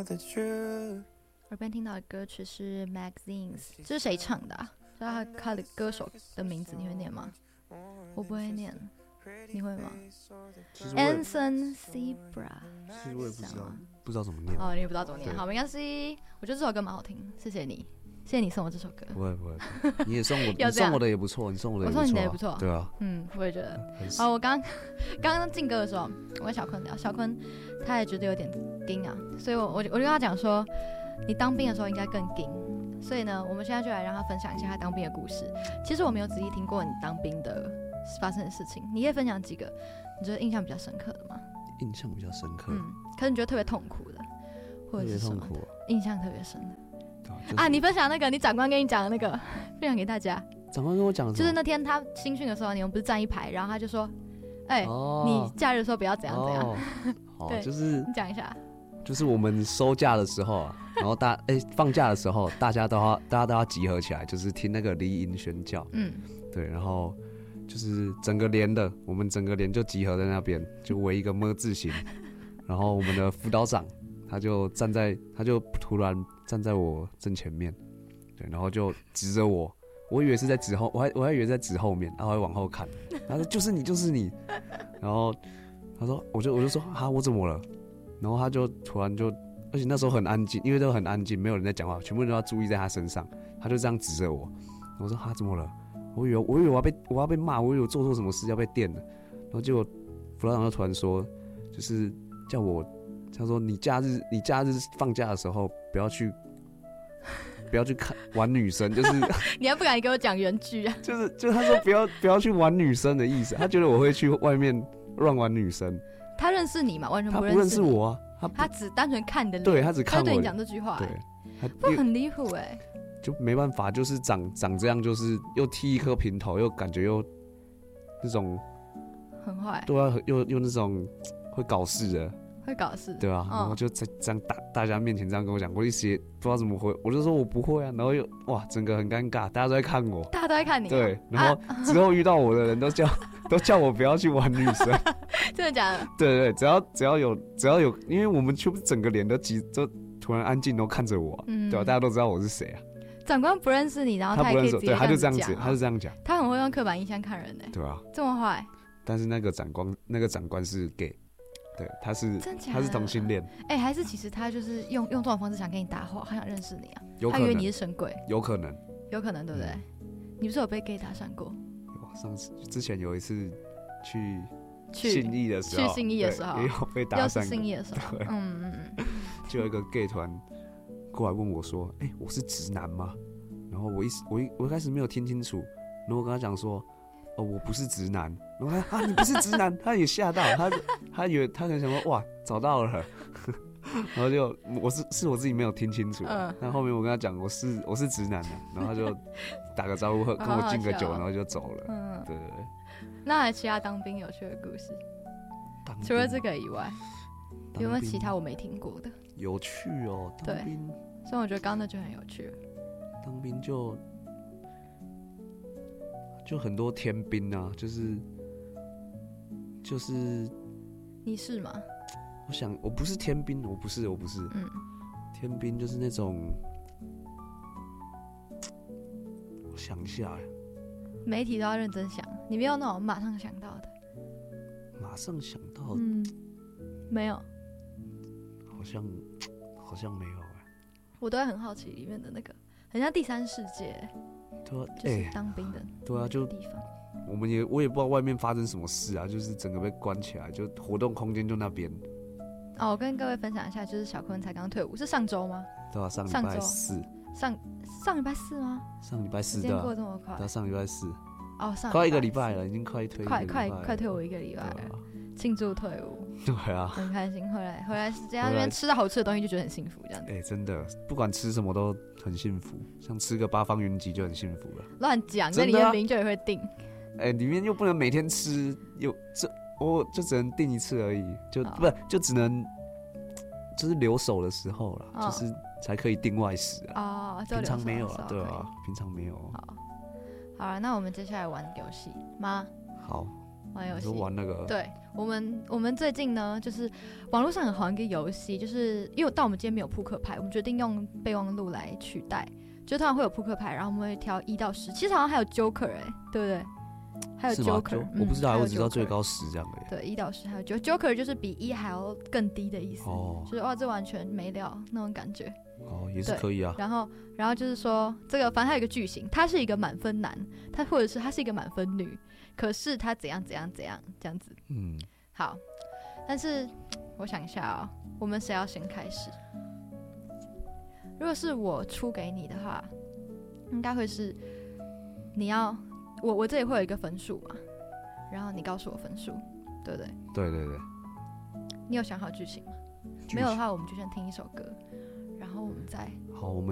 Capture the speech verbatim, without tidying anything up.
耳边听到的歌曲是 Magazines， 这是谁唱的啊？知道他他的歌手的名字你会念吗？我不会念，你会吗 ？Anson Seabra， 其实我也不知道，不知道怎么念。 哦，你也不知道怎么念，好，没关系。我觉得这首歌蛮好听，谢谢你，谢谢你送我这首歌。 不会不会，你也送我，你送我的也不错，你送我的也不错、啊， 我送你的也不错， 对啊， 嗯，我也觉得。好，我刚刚刚进歌的时候，我跟小坤聊，小坤他也觉得有点惊啊，所以我我我就跟他讲说，你当兵的时候应该更惊。所以呢，我们现在就来让他分享一下他当兵的故事。其实我没有仔细听过你当兵的发生的事情，你可以分享几个你觉得印象比较深刻的吗？ 印象比较深刻， 嗯，可是你觉得特别痛苦的，或者是什么的印象特别深的、就是、啊？你分享那个你长官跟你讲的那个，分享给大家。 长官跟我讲，就是那天他新训的时候，你们不是站一排，然后他就说：“哎、欸哦，你假日的时候不要怎样怎样。哦”对， 就是你讲一下。 就是我们收假的时候啊，然后大哎、欸、放假的时候，大家都要大家都要集合起来，就是听那个离营宣教。嗯，对，然后就是整个连的，我们整个连就集合在那边，就围一个么字形。然后我们的辅导长他就站在，他就突然站在我正前面，对，然后就指着我，我以为是在指后，我还我还以为在指后面，然后还往后看，他说就是你就是你，然后他说我就我就说啊我怎么了？然后他就突然就，而且那时候很安静，因为都很安静，没有人在讲话，全部人都要注意在他身上。他就这样指着我，我说他怎么了？我以为我以为我要被我要被骂，我以为我做错什么事要被电了。然后结果辅导长就突然说，就是叫我，他说你假日你假日放假的时候不要去，不要去看玩女生，就是你还不敢给我讲原句啊？ 就是就是他说不要不要去玩女生的意思，他觉得我会去外面乱玩女生。 他认识你吗？完全不认识你。 他不认识我啊，他, 他只单纯看你的脸。 对，他只看我。 他对你讲这句话、欸， 对， 不很离谱哎。 就没办法，就是长长这样，就是又剃一颗平头，又感觉又那种很坏， 对啊，又又那种会搞事的， 会搞事， 对啊，嗯、然后就在这样大大家面前这样跟我讲，我一时不知道怎么回，我就说我不会啊，然后又哇，整个很尴尬，大家都在看我， 大家都在看你、啊， 对，然后之后遇到我的人都叫。都叫我不要去玩女生， 真的假的？ 对对对，只要只要有只要有，因为我们全部整个连都急，都突然安静，都看着我、啊，嗯、对吧、啊？大家都知道我是谁啊。 长官不认识你，然后他也可以直接这样子讲、啊、 对，他就这样子，他就这样讲。 他很会用刻板印象看人呢、欸， 对啊， 这么坏。 但是那个长官，那个长官是 gay， 对，他是他是同性恋。 哎、欸，还是其实他就是用用这种方式想跟你搭话，他想认识你啊？ 有可能， 他以为你是神鬼， 有可能， 有可能，对不对？嗯、你不是有被 gay 搭讪过？ 有，上次之前有一次。去信义的时候， 去信义的时候也有被搭讪， 又是信义的时候，嗯嗯嗯， 就有一个 gay 团过来问我说：“哎、欸，我是直男吗？”然后我一我一我一开始没有听清楚，然后我跟他讲说：“哦，我不是直男。”然后他啊，你不是直男，他也吓到，他他以为他可能想说哇，找到了，然后就我是是我自己没有听清楚，嗯，但后面我跟他讲我是我是直男的，然后他就打个招呼，跟我敬个酒，然后就走了，嗯，对对对。 那还其他当兵有趣的故事？除了这个以外，有没有其他我没听过的？ 有趣哦，当兵。 所以我觉得刚刚那就很有趣了。 当兵就就很多天兵啊，就是就是你是吗？ 我想我不是天兵，我不是我不是，嗯，天兵就是那种，我想一下。 媒体都要认真想，你没有那种马上想到的。 马上想到， 嗯，没有， 好像好像没有哎、欸。 我都会很好奇里面的那个，很像第三世界、欸， 对啊， 就是当兵的、欸， 对啊，就地方。 我们也我也不知道外面发生什么事啊，就是整个被关起来，就活动空间就那边。 哦，我跟各位分享一下，就是小坤才刚退伍，是上周吗？ 对啊，上礼拜四。 上上礼拜四吗？ 上礼拜四的， 时间过这么快。 对，上礼拜四。 哦，上快一个礼拜了，已经快退快快快退伍一个礼拜了，庆祝退伍。 对啊， 很开心。回来回来在那边吃到好吃的东西就觉得很幸福，这样子。 哎、欸，真的，不管吃什么都很幸福，像吃个八方云集就很幸福了。 乱讲，那里面名就也会订。 哎、欸，里面又不能每天吃，又这我就只能订一次而已，就、哦、不是就只能就是留守的时候啦，哦、就是才可以订外食啊。哦，平常没有了，对啊，平常没有。 好，好了，那我们接下来玩游戏吗？ 好， 玩游戏， 玩那个。 对，我们我们最近呢，就是网络上很红一个游戏，就是因为到我们今天没有扑克牌，我们决定用备忘录来取代。就通常会有扑克牌，然后我们会挑一到十，其实好像还有 Joker 哎、欸，对不对？还有 Joker，、嗯、 我不知道，我只知道最高十这样而已。 对，一到十还有 Joker， 就是比一还要更低的意思，哦、就是哇，这完全没料那种感觉。 哦，也是可以啊。 然后，然后就是说，这个反正它有一个句型，他是一个满分男，他或者是他是一个满分女，可是他怎样怎样怎样这样子。嗯，好，但是我想一下啊、哦，我们谁要先开始？如果是我出给你的话，应该会是你要我我这里会有一个分数嘛，然后你告诉我分数，对不对？ 对对对。 你有想好剧情吗？没有的话，我们就先听一首歌，然后我们再好，我们。